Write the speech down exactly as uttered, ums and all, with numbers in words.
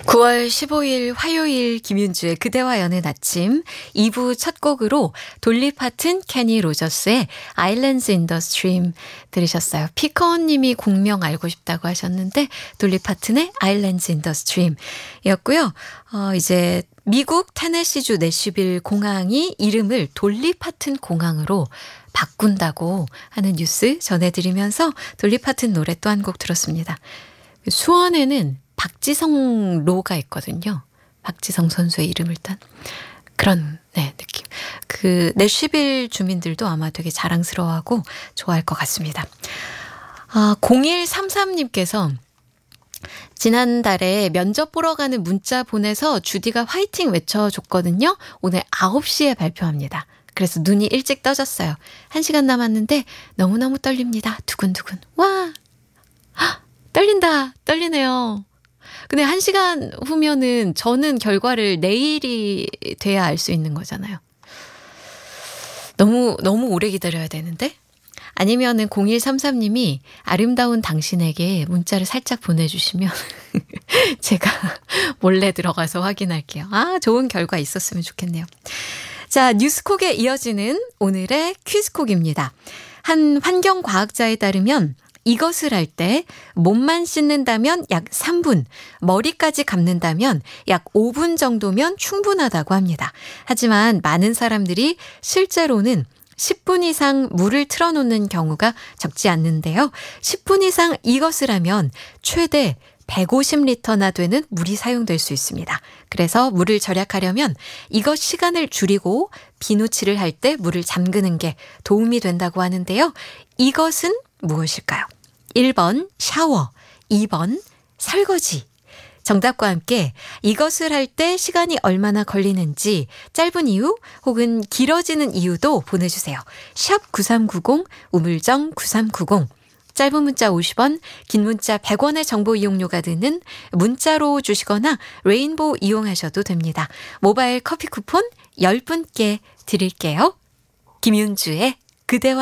구월 십오일 화요일 김윤주의 그대와 여는 아침 이 부 첫 곡으로 돌리파튼 케니 로저스의 Islands in the Stream 들으셨어요. 피커님이 공명 알고 싶다고 하셨는데 돌리파튼의 Islands in the Stream 이었고요. 어, 이제 미국 테네시주 내슈빌 공항이 이름을 돌리파튼 공항으로 바꾼다고 하는 뉴스 전해드리면서 돌리파튼 노래 또 한 곡 들었습니다. 수원에는 박지성 로가 있거든요. 박지성 선수의 이름을 딴 그런 네, 느낌. 그 내슈빌 주민들도 아마 되게 자랑스러워하고 좋아할 것 같습니다. 아, 공일삼삼님께서 지난달에 면접 보러 가는 문자 보내서 주디가 화이팅 외쳐줬거든요. 오늘 아홉 시에 발표합니다. 그래서 눈이 일찍 떠졌어요. 한 시간 남았는데 너무너무 떨립니다. 두근두근. 와! 헉, 떨린다. 떨리네요. 근데 한 시간 후면은 저는 결과를 내일이 돼야 알 수 있는 거잖아요. 너무 너무 오래 기다려야 되는데? 아니면은 공일삼삼님이 아름다운 당신에게 문자를 살짝 보내주시면 제가 몰래 들어가서 확인할게요. 아, 좋은 결과 있었으면 좋겠네요. 자, 뉴스콕에 이어지는 오늘의 퀴즈콕입니다. 한 환경과학자에 따르면 이것을 할 때 몸만 씻는다면 약 삼 분, 머리까지 감는다면 약 오 분 정도면 충분하다고 합니다. 하지만 많은 사람들이 실제로는 십 분 이상 물을 틀어놓는 경우가 적지 않는데요. 십 분 이상 이것을 하면 최대 백오십 리터나 되는 물이 사용될 수 있습니다. 그래서 물을 절약하려면 이것 시간을 줄이고 비누칠을 할 때 물을 잠그는 게 도움이 된다고 하는데요. 이것은 무엇일까요? 일 번 샤워, 이 번 설거지. 정답과 함께 이것을 할 때 시간이 얼마나 걸리는지 짧은 이유 혹은 길어지는 이유도 보내주세요. 샵 구삼구공 우물정 구삼구공 짧은 문자 오십 원, 긴 문자 백 원의 정보 이용료가 드는 문자로 주시거나 레인보우 이용하셔도 됩니다. 모바일 커피 쿠폰 열 분께 드릴게요. 김윤주의 그대와